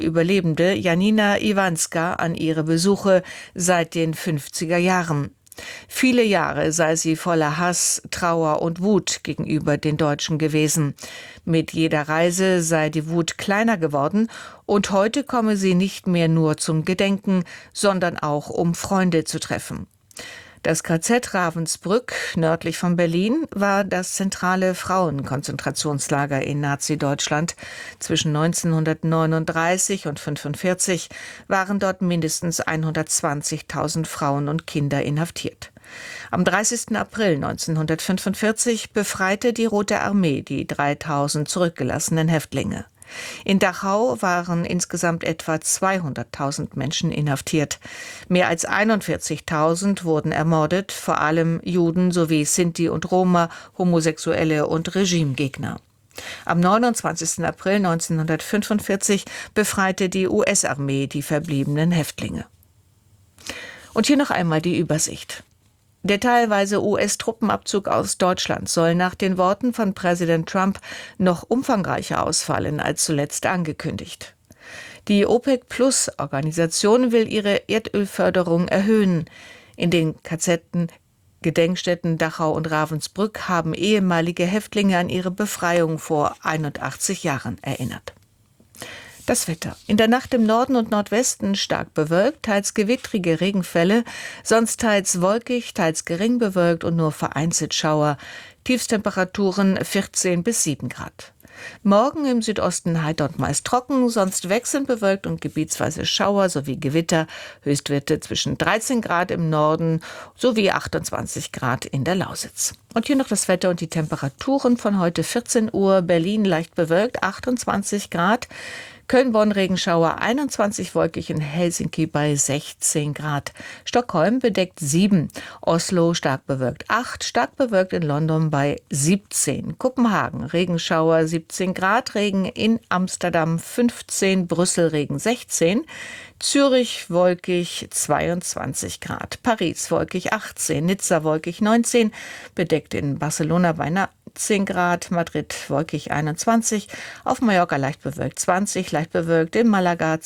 Überlebende Janina Iwanska an ihre Besuche seit den 50er Jahren. Viele Jahre sei sie voller Hass, Trauer und Wut gegenüber den Deutschen gewesen. Mit jeder Reise sei die Wut kleiner geworden und heute komme sie nicht mehr nur zum Gedenken, sondern auch um Freunde zu treffen. Das KZ Ravensbrück, nördlich von Berlin, war das zentrale Frauenkonzentrationslager in Nazi-Deutschland. Zwischen 1939 und 1945 waren dort mindestens 120.000 Frauen und Kinder inhaftiert. Am 30. April 1945 befreite die Rote Armee die 3.000 zurückgelassenen Häftlinge. In Dachau waren insgesamt etwa 200.000 Menschen inhaftiert. Mehr als 41.000 wurden ermordet, vor allem Juden sowie Sinti und Roma, Homosexuelle und Regimegegner. Am 29. April 1945 befreite die US-Armee die verbliebenen Häftlinge. Und hier noch einmal die Übersicht. Der teilweise US-Truppenabzug aus Deutschland soll nach den Worten von Präsident Trump noch umfangreicher ausfallen als zuletzt angekündigt. Die OPEC-Plus-Organisation will ihre Erdölförderung erhöhen. In den KZ-Gedenkstätten Dachau und Ravensbrück haben ehemalige Häftlinge an ihre Befreiung vor 81 Jahren erinnert. Das Wetter. In der Nacht im Norden und Nordwesten stark bewölkt, teils gewittrige Regenfälle, sonst teils wolkig, teils gering bewölkt und nur vereinzelt Schauer. Tiefstemperaturen 14 bis 7 Grad. Morgen im Südosten heiter und meist trocken, sonst wechselnd bewölkt und gebietsweise Schauer sowie Gewitter. Höchstwerte zwischen 13 Grad im Norden sowie 28 Grad in der Lausitz. Und hier noch das Wetter und die Temperaturen von heute 14 Uhr. Berlin leicht bewölkt, 28 Grad. Köln, Bonn, Regenschauer, 21 wolkig, in Helsinki bei 16 Grad. Stockholm bedeckt 7, Oslo stark bewölkt 8, stark bewölkt in London bei 17. Kopenhagen, Regenschauer 17 Grad, Regen in Amsterdam 15, Brüssel Regen 16, Zürich wolkig 22 Grad, Paris wolkig 18, Nizza wolkig 19, bedeckt in Barcelona bei 10 Grad, Madrid wolkig 21, auf Mallorca leicht bewölkt 20, leicht bewölkt in Malaga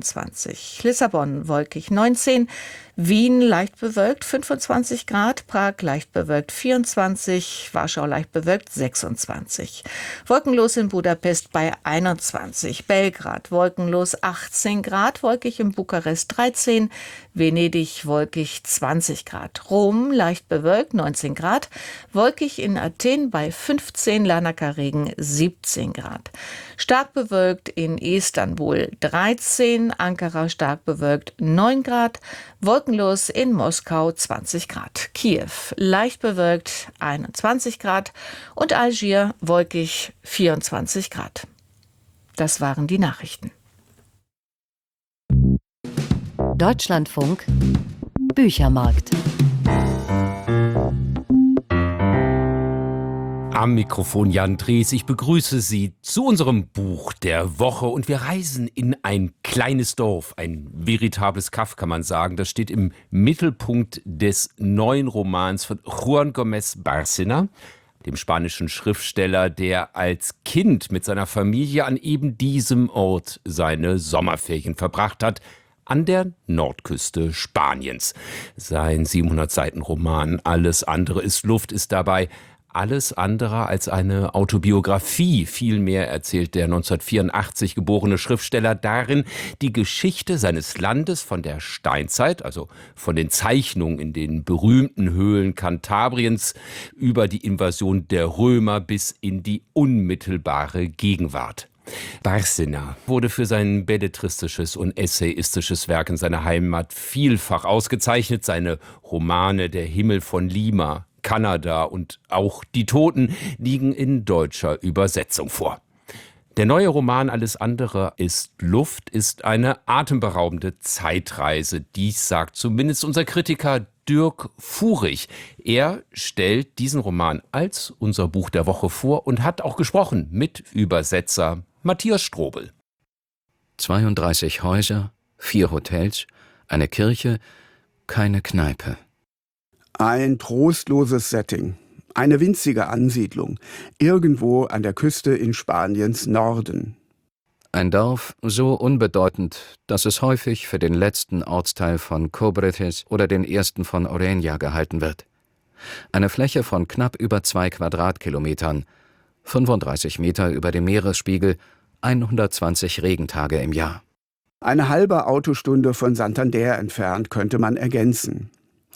22, Lissabon wolkig 19, Wien leicht bewölkt 25 Grad, Prag leicht bewölkt 24, Warschau leicht bewölkt 26, wolkenlos in Budapest bei 21, Belgrad wolkenlos 18 Grad, wolkig in Bukarest 13, Venedig wolkig 20 Grad, Rom leicht bewölkt 19 Grad, wolkig in Athen bei 15, Larnaca-Regen 17 Grad. Stark bewölkt in Istanbul 13, Ankara stark bewölkt 9 Grad, wolkenlos in Moskau 20 Grad. Kiew leicht bewölkt 21 Grad und Algier wolkig 24 Grad. Das waren die Nachrichten. Deutschlandfunk Büchermarkt. Am Mikrofon Jan Drees. Ich begrüße Sie zu unserem Buch der Woche und wir reisen in ein kleines Dorf, ein veritables Kaff, kann man sagen. Das steht im Mittelpunkt des neuen Romans von Juan Gómez Bárcena, dem spanischen Schriftsteller, der als Kind mit seiner Familie an eben diesem Ort seine Sommerferien verbracht hat, an der Nordküste Spaniens. Sein 700-Seiten-Roman Alles andere ist Luft ist dabei alles andere als eine Autobiografie. Vielmehr erzählt der 1984 geborene Schriftsteller darin die Geschichte seines Landes von der Steinzeit, also von den Zeichnungen in den berühmten Höhlen Kantabriens über die Invasion der Römer bis in die unmittelbare Gegenwart. Bárcena wurde für sein belletristisches und essayistisches Werk in seiner Heimat vielfach ausgezeichnet. Seine Romane Der Himmel von Lima, Kanada und auch Die Toten liegen in deutscher Übersetzung vor. Der neue Roman Alles andere ist Luft ist eine atemberaubende Zeitreise. Dies sagt zumindest unser Kritiker Dirk Furich. Er stellt diesen Roman als unser Buch der Woche vor und hat auch gesprochen mit Übersetzer Matthias Strobel. 32 Häuser, 4 Hotels, eine Kirche, keine Kneipe. Ein trostloses Setting. Eine winzige Ansiedlung. Irgendwo an der Küste in Spaniens Norden. Ein Dorf so unbedeutend, dass es häufig für den letzten Ortsteil von Cobretes oder den ersten von Oreña gehalten wird. Eine Fläche von knapp über 2 Quadratkilometern, 35 Meter über dem Meeresspiegel, 120 Regentage im Jahr. Eine halbe Autostunde von Santander entfernt könnte man ergänzen.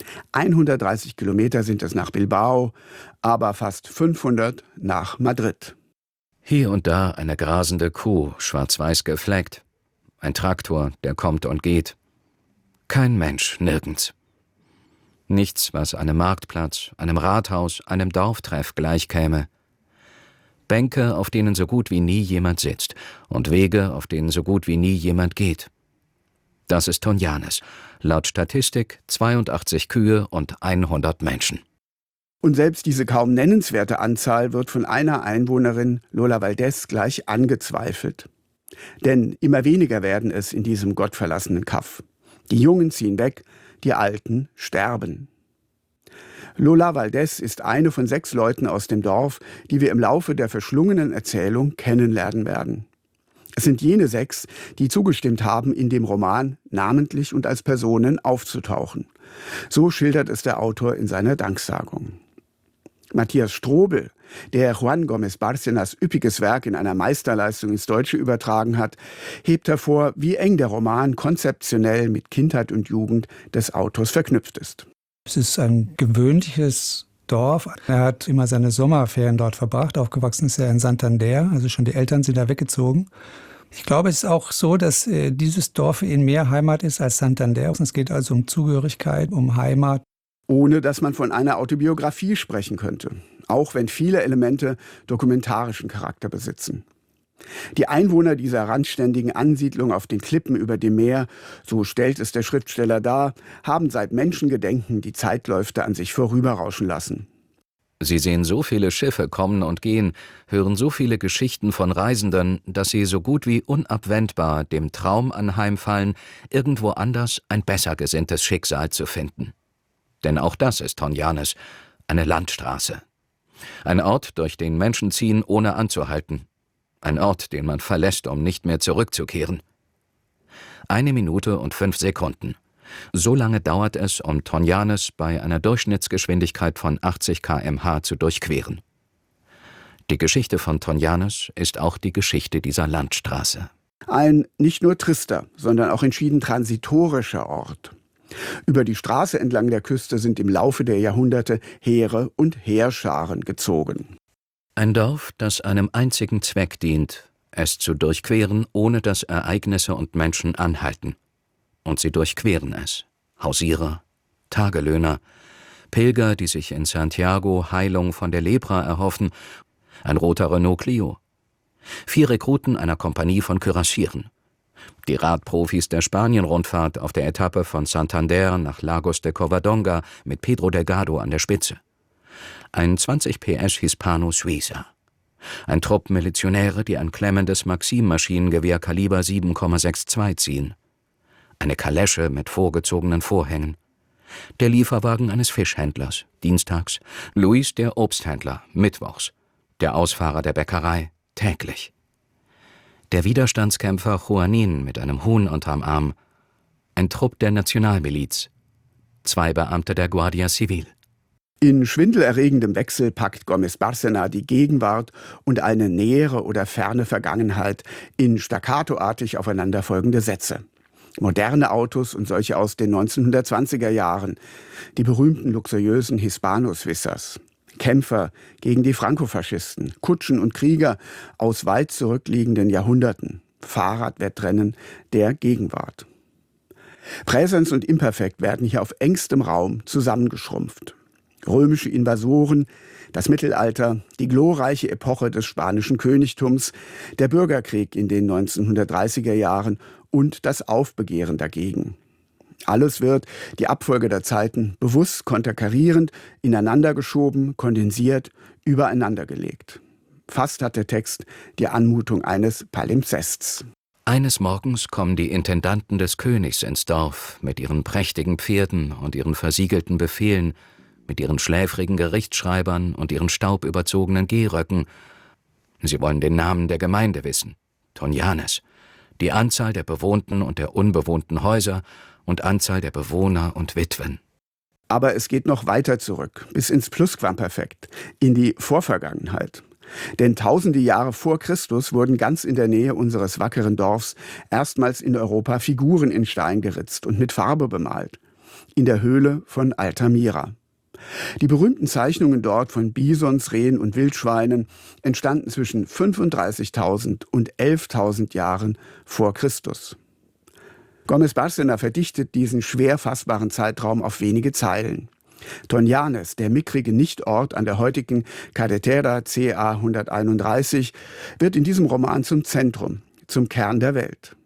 130 Kilometer sind es nach Bilbao, aber fast 500 nach Madrid. Hier und da eine grasende Kuh, schwarz-weiß gefleckt. Ein Traktor, der kommt und geht. Kein Mensch, nirgends. Nichts, was einem Marktplatz, einem Rathaus, einem Dorftreff gleichkäme. Bänke, auf denen so gut wie nie jemand sitzt, und Wege, auf denen so gut wie nie jemand geht. Das ist Tonjanes. Laut Statistik 82 Kühe und 100 Menschen. Und selbst diese kaum nennenswerte Anzahl wird von einer Einwohnerin, Lola Valdés, gleich angezweifelt. Denn immer weniger werden es in diesem gottverlassenen Kaff. Die Jungen ziehen weg, die Alten sterben. Lola Valdés ist eine von 6 Leuten aus dem Dorf, die wir im Laufe der verschlungenen Erzählung kennenlernen werden. Es sind jene 6, die zugestimmt haben, in dem Roman namentlich und als Personen aufzutauchen. So schildert es der Autor in seiner Danksagung. Matthias Strobel, der Juan Gómez Bárcenas üppiges Werk in einer Meisterleistung ins Deutsche übertragen hat, hebt hervor, wie eng der Roman konzeptionell mit Kindheit und Jugend des Autors verknüpft ist. Es ist ein gewöhnliches Dorf. Er hat immer seine Sommerferien dort verbracht. Aufgewachsen ist er in Santander, also schon die Eltern sind da weggezogen. Ich glaube, es ist auch so, dass dieses Dorf für ihn mehr Heimat ist als Santander. Es geht also um Zugehörigkeit, um Heimat. Ohne dass man von einer Autobiografie sprechen könnte, auch wenn viele Elemente dokumentarischen Charakter besitzen. Die Einwohner dieser randständigen Ansiedlung auf den Klippen über dem Meer, so stellt es der Schriftsteller dar, haben seit Menschengedenken die Zeitläufe an sich vorüberrauschen lassen. Sie sehen so viele Schiffe kommen und gehen, hören so viele Geschichten von Reisenden, dass sie so gut wie unabwendbar dem Traum anheimfallen, irgendwo anders ein besser gesinntes Schicksal zu finden. Denn auch das ist Tonjanes, eine Landstraße. Ein Ort, durch den Menschen ziehen, ohne anzuhalten. Ein Ort, den man verlässt, um nicht mehr zurückzukehren. 1 Minute und 5 Sekunden. So lange dauert es, um Tonjanes bei einer Durchschnittsgeschwindigkeit von 80 km/h zu durchqueren. Die Geschichte von Tonjanes ist auch die Geschichte dieser Landstraße. Ein nicht nur trister, sondern auch entschieden transitorischer Ort. Über die Straße entlang der Küste sind im Laufe der Jahrhunderte Heere und Heerscharen gezogen. Ein Dorf, das einem einzigen Zweck dient, es zu durchqueren, ohne dass Ereignisse und Menschen anhalten. Und sie durchqueren es. Hausierer, Tagelöhner, Pilger, die sich in Santiago Heilung von der Lepra erhoffen, ein roter Renault Clio. 4 Rekruten einer Kompanie von Kürassieren. Die Radprofis der Spanien-Rundfahrt auf der Etappe von Santander nach Lagos de Covadonga mit Pedro Delgado an der Spitze. Ein 20 PS Hispano-Suiza. Ein Trupp Milizionäre, die ein klemmendes Maxim-Maschinengewehr Kaliber 7,62 ziehen. Eine Kalesche mit vorgezogenen Vorhängen. Der Lieferwagen eines Fischhändlers, dienstags. Luis, der Obsthändler, mittwochs. Der Ausfahrer der Bäckerei, täglich. Der Widerstandskämpfer Juanín mit einem Huhn unterm Arm. Ein Trupp der Nationalmiliz. 2 Beamte der Guardia Civil. In schwindelerregendem Wechsel packt Gómez Bárcena die Gegenwart und eine nähere oder ferne Vergangenheit in staccatoartig aufeinanderfolgende Sätze. Moderne Autos und solche aus den 1920er Jahren, die berühmten luxuriösen Hispano-Suizas. Kämpfer gegen die Frankofaschisten, Kutschen und Krieger aus weit zurückliegenden Jahrhunderten, Fahrradwettrennen der Gegenwart. Präsens und Imperfekt werden hier auf engstem Raum zusammengeschrumpft. Römische Invasoren, das Mittelalter, die glorreiche Epoche des spanischen Königtums, der Bürgerkrieg in den 1930er Jahren und das Aufbegehren dagegen. Alles wird, die Abfolge der Zeiten, bewusst konterkarierend, ineinandergeschoben, kondensiert, übereinandergelegt. Fast hat der Text die Anmutung eines Palimpsests. Eines Morgens kommen die Intendanten des Königs ins Dorf mit ihren prächtigen Pferden und ihren versiegelten Befehlen, mit ihren schläfrigen Gerichtsschreibern und ihren staubüberzogenen Gehröcken. Sie wollen den Namen der Gemeinde wissen, Tonjanes, die Anzahl der bewohnten und der unbewohnten Häuser und Anzahl der Bewohner und Witwen. Aber es geht noch weiter zurück, bis ins Plusquamperfekt, in die Vorvergangenheit. Denn tausende Jahre vor Christus wurden ganz in der Nähe unseres wackeren Dorfs erstmals in Europa Figuren in Stein geritzt und mit Farbe bemalt. In der Höhle von Altamira. Die berühmten Zeichnungen dort von Bisons, Rehen und Wildschweinen entstanden zwischen 35.000 und 11.000 Jahren vor Christus. Gómez Bárcena verdichtet diesen schwer fassbaren Zeitraum auf wenige Zeilen. Tonjanes, der mickrige Nichtort an der heutigen Carretera CA 131, wird in diesem Roman zum Zentrum, zum Kern der Welt.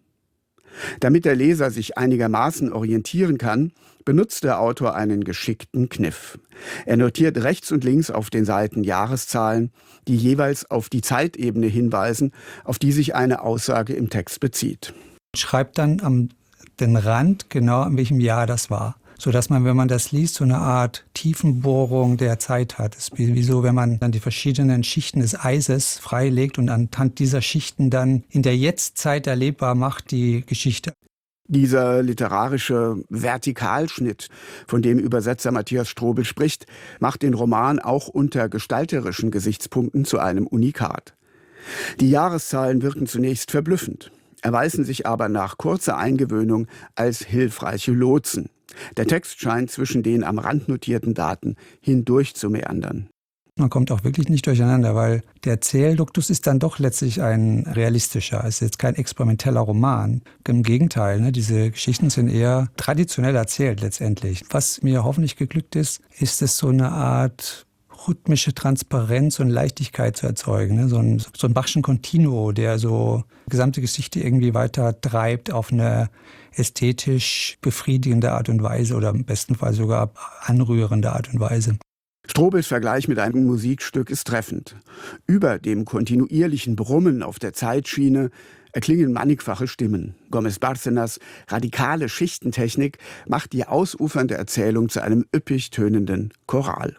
Damit der Leser sich einigermaßen orientieren kann, benutzt der Autor einen geschickten Kniff. Er notiert rechts und links auf den Seiten Jahreszahlen, die jeweils auf die Zeitebene hinweisen, auf die sich eine Aussage im Text bezieht. Schreibt dann am den Rand genau, in welchem Jahr das war. Sodass man, wenn man das liest, so eine Art Tiefenbohrung der Zeit hat. Es ist wie so, wenn man dann die verschiedenen Schichten des Eises freilegt und anhand dieser Schichten dann in der Jetztzeit erlebbar macht, die Geschichte. Dieser literarische Vertikalschnitt, von dem Übersetzer Matthias Strobel spricht, macht den Roman auch unter gestalterischen Gesichtspunkten zu einem Unikat. Die Jahreszahlen wirken zunächst verblüffend, erweisen sich aber nach kurzer Eingewöhnung als hilfreiche Lotsen. Der Text scheint zwischen den am Rand notierten Daten hindurch zu meandern. Man kommt auch wirklich nicht durcheinander, weil der Erzählduktus ist dann doch letztlich ein realistischer. Es ist jetzt kein experimenteller Roman. Im Gegenteil, diese Geschichten sind eher traditionell erzählt letztendlich. Was mir hoffentlich geglückt ist, ist es so eine Art rhythmische Transparenz und Leichtigkeit zu erzeugen. So ein Bachschen Continuo, der so die gesamte Geschichte irgendwie weiter treibt auf eine ästhetisch befriedigende Art und Weise oder im besten Fall sogar anrührende Art und Weise. Strobels Vergleich mit einem Musikstück ist treffend. Über dem kontinuierlichen Brummen auf der Zeitschiene erklingen mannigfache Stimmen. Gómez Bárcenas radikale Schichtentechnik macht die ausufernde Erzählung zu einem üppig tönenden Choral.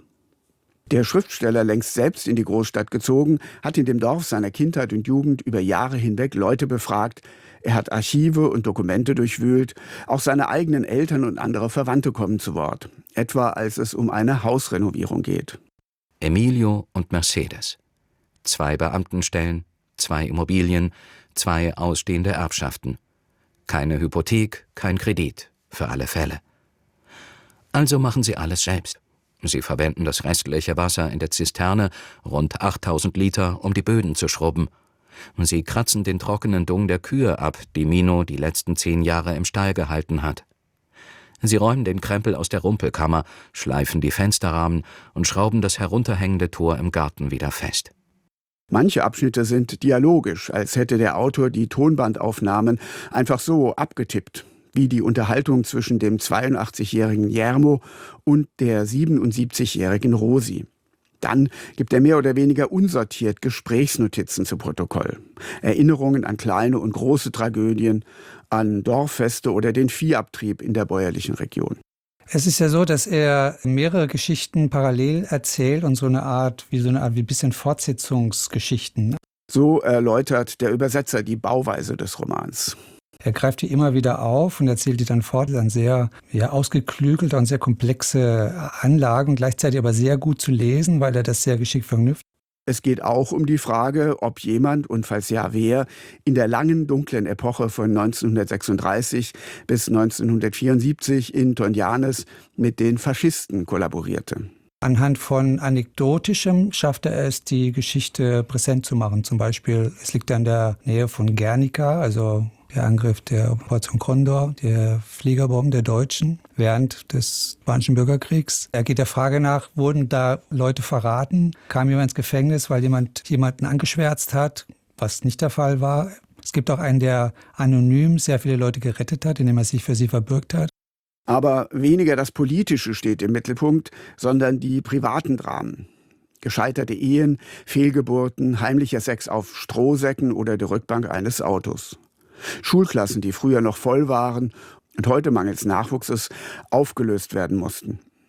Der Schriftsteller, längst selbst in die Großstadt gezogen, hat in dem Dorf seiner Kindheit und Jugend über Jahre hinweg Leute befragt. Er hat Archive und Dokumente durchwühlt. Auch seine eigenen Eltern und andere Verwandte kommen zu Wort. Etwa als es um eine Hausrenovierung geht. Emilio und Mercedes. 2 Beamtenstellen, 2 Immobilien, 2 ausstehende Erbschaften. Keine Hypothek, kein Kredit, für alle Fälle. Also machen sie alles selbst. Sie verwenden das restliche Wasser in der Zisterne, rund 8000 Liter, um die Böden zu schrubben. Sie kratzen den trockenen Dung der Kühe ab, die Mino die letzten 10 Jahre im Stall gehalten hat. Sie räumen den Krempel aus der Rumpelkammer, schleifen die Fensterrahmen und schrauben das herunterhängende Tor im Garten wieder fest. Manche Abschnitte sind dialogisch, als hätte der Autor die Tonbandaufnahmen einfach so abgetippt, wie die Unterhaltung zwischen dem 82-jährigen Jermo und der 77-jährigen Rosi. Dann gibt er mehr oder weniger unsortiert Gesprächsnotizen zu Protokoll. Erinnerungen an kleine und große Tragödien, an Dorffeste oder den Viehabtrieb in der bäuerlichen Region. Es ist ja so, dass er mehrere Geschichten parallel erzählt und so eine Art wie ein bisschen Fortsetzungsgeschichten. So erläutert der Übersetzer die Bauweise des Romans. Er greift die immer wieder auf und erzählt die dann fort. Das ist eine sehr ausgeklügelte und sehr komplexe Anlage und gleichzeitig aber sehr gut zu lesen, weil er das sehr geschickt verknüpft. Es geht auch um die Frage, ob jemand, und falls ja, wer, in der langen, dunklen Epoche von 1936 bis 1974 in Tonjanes mit den Faschisten kollaborierte. Anhand von Anekdotischem schaffte er es, die Geschichte präsent zu machen. Zum Beispiel, es liegt in der Nähe von Guernica, also der Angriff der Operation Condor, der Fliegerbomben der Deutschen während des Spanischen Bürgerkriegs. Er geht der Frage nach, wurden da Leute verraten? Kam jemand ins Gefängnis, weil jemanden angeschwärzt hat, was nicht der Fall war? Es gibt auch einen, der anonym sehr viele Leute gerettet hat, indem er sich für sie verbürgt hat. Aber weniger das Politische steht im Mittelpunkt, sondern die privaten Dramen. Gescheiterte Ehen, Fehlgeburten, heimlicher Sex auf Strohsäcken oder der Rückbank eines Autos. Schulklassen, die früher noch voll waren und heute mangels Nachwuchses aufgelöst werden mussten.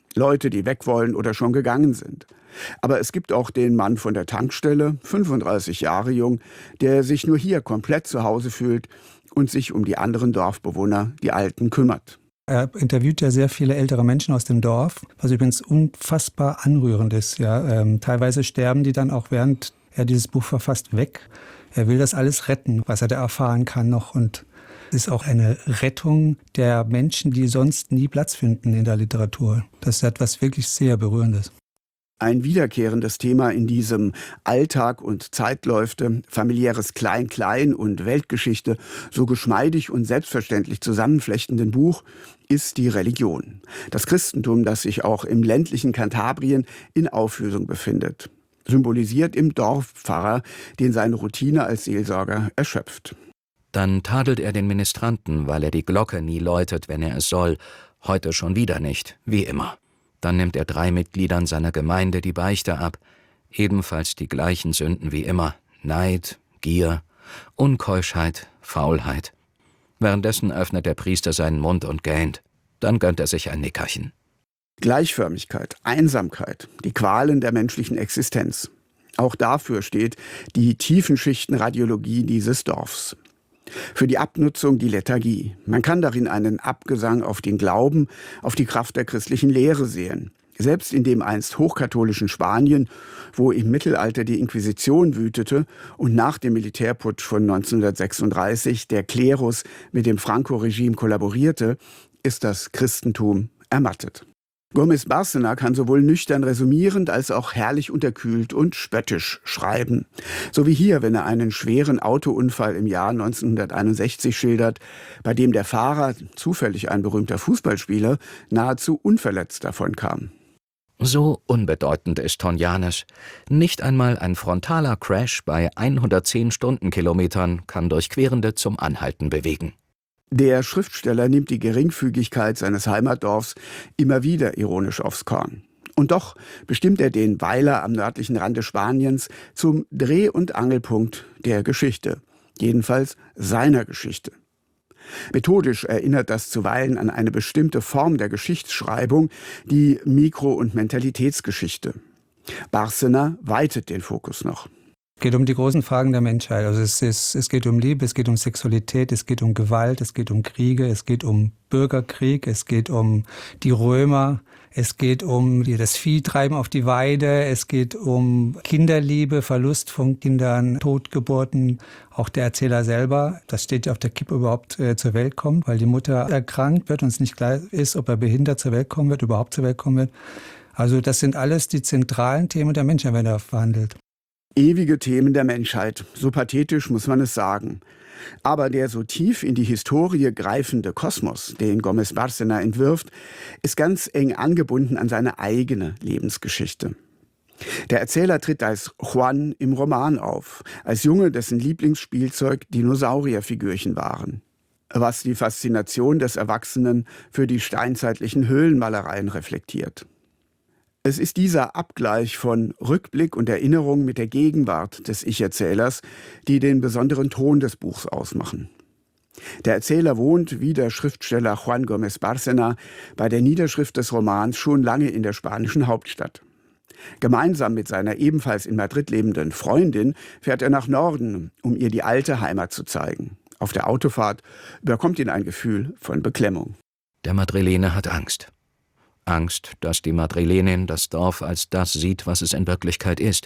Leute, die weg wollen oder schon gegangen sind. Aber es gibt auch den Mann von der Tankstelle, 35 Jahre jung, der sich nur hier komplett zu Hause fühlt und sich um die anderen Dorfbewohner, die Alten, kümmert. Er interviewt ja sehr viele ältere Menschen aus dem Dorf, was übrigens unfassbar anrührend ist. Ja. Teilweise sterben die dann auch, während er dieses Buch verfasst, weg. Er will das alles retten, was er da erfahren kann noch. Und es ist auch eine Rettung der Menschen, die sonst nie Platz finden in der Literatur. Das ist etwas wirklich sehr Berührendes. Ein wiederkehrendes Thema in diesem Alltag und Zeitläufte, familiäres Klein-Klein und Weltgeschichte so geschmeidig und selbstverständlich zusammenflechtenden Buch ist die Religion. Das Christentum, das sich auch im ländlichen Kantabrien in Auflösung befindet. Symbolisiert im Dorfpfarrer, den seine Routine als Seelsorger erschöpft. Dann tadelt er den Ministranten, weil er die Glocke nie läutet, wenn er es soll. Heute schon wieder nicht, wie immer. Dann nimmt er 3 Mitgliedern seiner Gemeinde die Beichte ab. Ebenfalls die gleichen Sünden wie immer. Neid, Gier, Unkeuschheit, Faulheit. Währenddessen öffnet der Priester seinen Mund und gähnt. Dann gönnt er sich ein Nickerchen. Gleichförmigkeit, Einsamkeit, die Qualen der menschlichen Existenz. Auch dafür steht die Tiefenschichtenradiologie dieses Dorfs. Für die Abnutzung die Lethargie. Man kann darin einen Abgesang auf den Glauben, auf die Kraft der christlichen Lehre sehen. Selbst in dem einst hochkatholischen Spanien, wo im Mittelalter die Inquisition wütete und nach dem Militärputsch von 1936 der Klerus mit dem Franco-Regime kollaborierte, ist das Christentum ermattet. Gómez Bárcena kann sowohl nüchtern resümierend als auch herrlich unterkühlt und spöttisch schreiben. So wie hier, wenn er einen schweren Autounfall im Jahr 1961 schildert, bei dem der Fahrer, zufällig ein berühmter Fußballspieler, nahezu unverletzt davonkam. So unbedeutend ist Tonjanes. Nicht einmal ein frontaler Crash bei 110 Stundenkilometern kann Durchquerende zum Anhalten bewegen. Der Schriftsteller nimmt die Geringfügigkeit seines Heimatdorfs immer wieder ironisch aufs Korn. Und doch bestimmt er den Weiler am nördlichen Rande Spaniens zum Dreh- und Angelpunkt der Geschichte. Jedenfalls seiner Geschichte. Methodisch erinnert das zuweilen an eine bestimmte Form der Geschichtsschreibung, die Mikro- und Mentalitätsgeschichte. Bárcena weitet den Fokus noch. Es geht um die großen Fragen der Menschheit. Also es geht um Liebe, es geht um Sexualität, es geht um Gewalt, es geht um Kriege, es geht um Bürgerkrieg, es geht um die Römer, es geht um das Viehtreiben auf die Weide, es geht um Kinderliebe, Verlust von Kindern, Totgeburten, auch der Erzähler selber. Das steht auf der Kippe, überhaupt zur Welt kommt, weil die Mutter erkrankt wird und es nicht klar ist, ob er behindert zur Welt kommen wird, überhaupt zur Welt kommen wird. Also das sind alles die zentralen Themen der Menschheit, wenn er verhandelt. Ewige Themen der Menschheit, so pathetisch muss man es sagen. Aber der so tief in die Historie greifende Kosmos, den Gómez Bárcena entwirft, ist ganz eng angebunden an seine eigene Lebensgeschichte. Der Erzähler tritt als Juan im Roman auf, als Junge, dessen Lieblingsspielzeug Dinosaurierfigürchen waren. Was die Faszination des Erwachsenen für die steinzeitlichen Höhlenmalereien reflektiert. Es ist dieser Abgleich von Rückblick und Erinnerung mit der Gegenwart des Ich-Erzählers, die den besonderen Ton des Buchs ausmachen. Der Erzähler wohnt, wie der Schriftsteller Juan Gómez Bárcena, bei der Niederschrift des Romans schon lange in der spanischen Hauptstadt. Gemeinsam mit seiner ebenfalls in Madrid lebenden Freundin fährt er nach Norden, um ihr die alte Heimat zu zeigen. Auf der Autofahrt überkommt ihn ein Gefühl von Beklemmung. Der Madrilene hat Angst. Angst, dass die Madrilenin das Dorf als das sieht, was es in Wirklichkeit ist.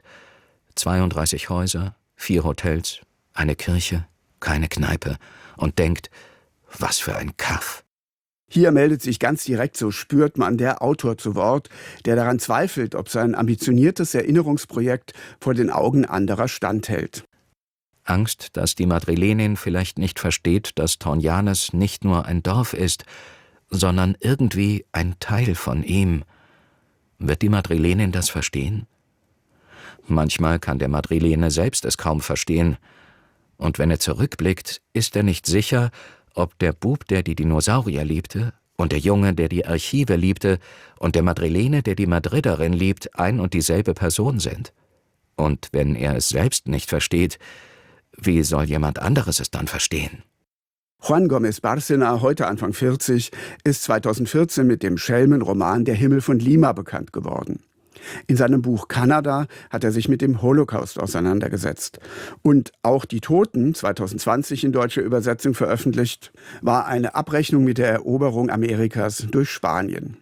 32 Häuser, 4 Hotels, eine Kirche, keine Kneipe. Und denkt, was für ein Kaff. Hier meldet sich ganz direkt, so spürt man, der Autor zu Wort, der daran zweifelt, ob sein ambitioniertes Erinnerungsprojekt vor den Augen anderer standhält. Angst, dass die Madrilenin vielleicht nicht versteht, dass Tonjanes nicht nur ein Dorf ist, sondern irgendwie ein Teil von ihm. Wird die Madrilenin das verstehen? Manchmal kann der Madrilene selbst es kaum verstehen. Und wenn er zurückblickt, ist er nicht sicher, ob der Bub, der die Dinosaurier liebte, und der Junge, der die Archive liebte, und der Madrilene, der die Madriderin liebt, ein und dieselbe Person sind. Und wenn er es selbst nicht versteht, wie soll jemand anderes es dann verstehen? Juan Gómez Bárcena, heute Anfang 40, ist 2014 mit dem Schelmenroman Der Himmel von Lima bekannt geworden. In seinem Buch Kanada hat er sich mit dem Holocaust auseinandergesetzt. Und auch Die Toten, 2020 in deutscher Übersetzung veröffentlicht, war eine Abrechnung mit der Eroberung Amerikas durch Spanien.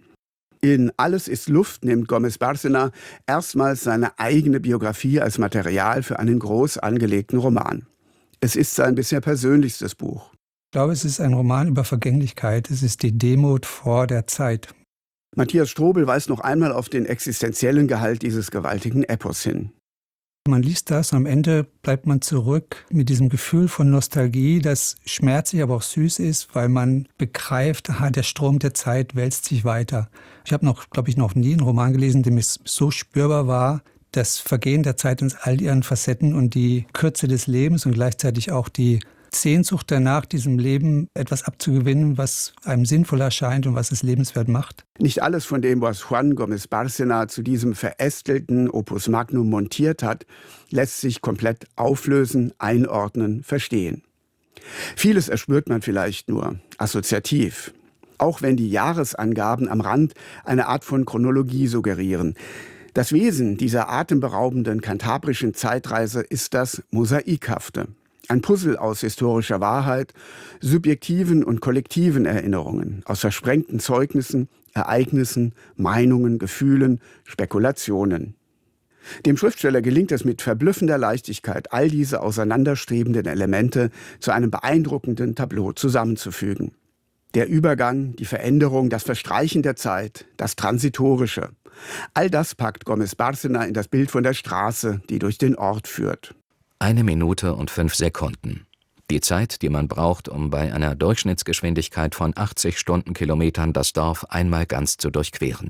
In Alles ist Luft nimmt Gómez Bárcena erstmals seine eigene Biografie als Material für einen groß angelegten Roman. Es ist sein bisher persönlichstes Buch. Ich glaube, es ist ein Roman über Vergänglichkeit. Es ist die Demut vor der Zeit. Matthias Strobel weist noch einmal auf den existenziellen Gehalt dieses gewaltigen Epos hin. Man liest das und am Ende bleibt man zurück mit diesem Gefühl von Nostalgie, das schmerzlich, aber auch süß ist, weil man begreift, der Strom der Zeit wälzt sich weiter. Ich habe glaube ich, noch nie einen Roman gelesen, dem es so spürbar war, das Vergehen der Zeit in all ihren Facetten und die Kürze des Lebens und gleichzeitig auch die Sehnsucht danach, diesem Leben etwas abzugewinnen, was einem sinnvoll erscheint und was es lebenswert macht. Nicht alles von dem, was Juan Gómez Bárcena zu diesem verästelten Opus Magnum montiert hat, lässt sich komplett auflösen, einordnen, verstehen. Vieles erspürt man vielleicht nur assoziativ, auch wenn die Jahresangaben am Rand eine Art von Chronologie suggerieren. Das Wesen dieser atemberaubenden kantabrischen Zeitreise ist das Mosaikhafte. Ein Puzzle aus historischer Wahrheit, subjektiven und kollektiven Erinnerungen, aus versprengten Zeugnissen, Ereignissen, Meinungen, Gefühlen, Spekulationen. Dem Schriftsteller gelingt es mit verblüffender Leichtigkeit, all diese auseinanderstrebenden Elemente zu einem beeindruckenden Tableau zusammenzufügen. Der Übergang, die Veränderung, das Verstreichen der Zeit, das Transitorische. All das packt Gómez Bárcena in das Bild von der Straße, die durch den Ort führt. 1 Minute und 5 Sekunden. Die Zeit, die man braucht, um bei einer Durchschnittsgeschwindigkeit von 80 Stundenkilometern das Dorf einmal ganz zu durchqueren.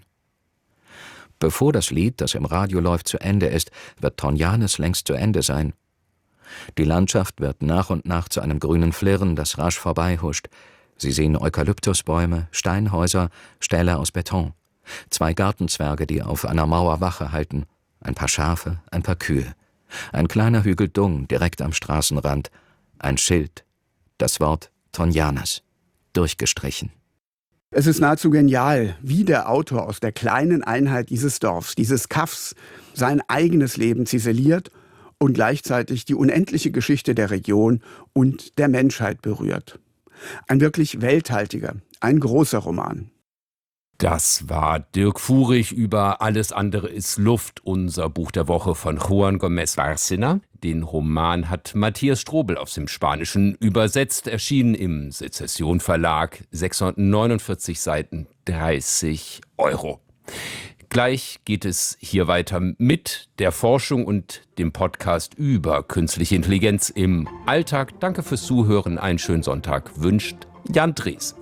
Bevor das Lied, das im Radio läuft, zu Ende ist, wird Tonjanes längst zu Ende sein. Die Landschaft wird nach und nach zu einem grünen Flirren, das rasch vorbeihuscht. Sie sehen Eukalyptusbäume, Steinhäuser, Ställe aus Beton. 2 Gartenzwerge, die auf einer Mauer Wache halten. Ein paar Schafe, ein paar Kühe. Ein kleiner Hügel Dung direkt am Straßenrand. Ein Schild. Das Wort Tonjanes. Durchgestrichen. Es ist nahezu genial, wie der Autor aus der kleinen Einheit dieses Dorfs, dieses Kaffs, sein eigenes Leben ziseliert und gleichzeitig die unendliche Geschichte der Region und der Menschheit berührt. Ein wirklich welthaltiger, ein großer Roman. Das war Dirk Furich über Alles andere ist Luft, unser Buch der Woche von Juan Gómez Bárcena. Den Roman hat Matthias Strobel aus dem Spanischen übersetzt, erschienen im Sezession Verlag, 649 Seiten, 30 €. Gleich geht es hier weiter mit der Forschung und dem Podcast über künstliche Intelligenz im Alltag. Danke fürs Zuhören, einen schönen Sonntag wünscht Jan Drees.